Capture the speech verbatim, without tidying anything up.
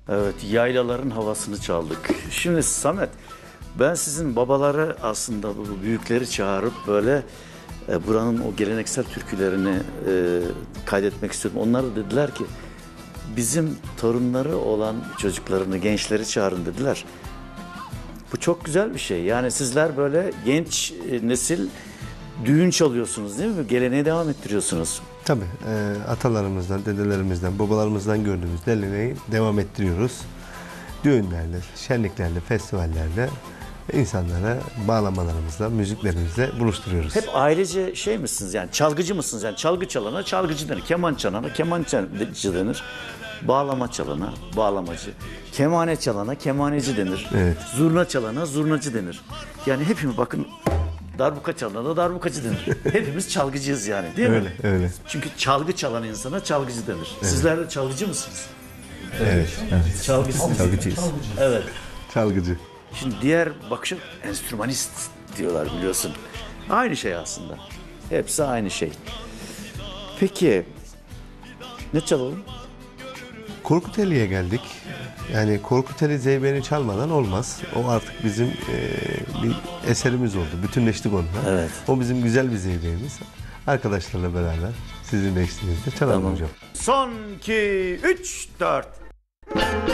Evet, yaylaların havasını çaldık. Şimdi Samet, ben sizin babaları aslında bu büyükleri çağırıp böyle e, buranın o geleneksel türkülerini e, kaydetmek istiyorum. Onlar da dediler ki bizim torunları olan çocuklarını, gençleri çağırın dediler. Bu çok güzel bir şey. Yani sizler böyle genç e, nesil düğün çalıyorsunuz değil mi? Geleneği devam ettiriyorsunuz. Tabii e, atalarımızdan, dedelerimizden, babalarımızdan gördüğümüz geleneği devam ettiriyoruz. Düğünlerle, şenliklerle, festivallerle insanlara bağlamalarımızla, müziklerimizle buluşturuyoruz. Hep ailece şey misiniz yani çalgıcı mısınız? Yani çalgı çalana çalgıcı denir, keman çalana kemancı denir, bağlama çalana bağlamacı, kemane çalana kemaneci denir, Evet. zurna çalana zurnacı denir. Yani hepimiz bakın darbuka çalana da darbukacı denir. Hepimiz çalgıcıyız yani değil Öyle, mi? öyle. Çünkü çalgı çalan insana çalgıcı denir. Evet. Sizler de çalgıcı mısınız? Evet. evet. Çalgısınız. Çalgıcıyız. Evet. Çalgıcı. Şimdi diğer bakışı enstrümanist diyorlar biliyorsun. Aynı şey aslında. Hepsi aynı şey. Peki ne çalalım? Korkuteli'ye geldik. Yani Korkuteli Zeybe'ni çalmadan olmaz. O artık bizim e, bir eserimiz oldu. Bütünleştik onunla. Evet. O bizim güzel bir Zeybe'miz. Arkadaşlarla beraber sizin eşliğinizde çalalım Tamam. hocam. Son iki, üç, dört.